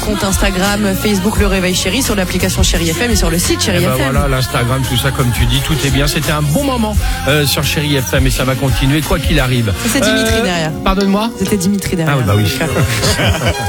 compte Instagram, Facebook Le Réveil Chéri, sur l'application Chéri FM et sur le site Chéri FM. Voilà, l'Instagram, tout ça, comme tu dis, tout est bien. C'était un bon moment sur Chéri FM et ça va continuer quoi qu'il arrive. C'est Dimitri derrière. Pardonne-moi. C'était Dimitri derrière. Ah oui, bah oui.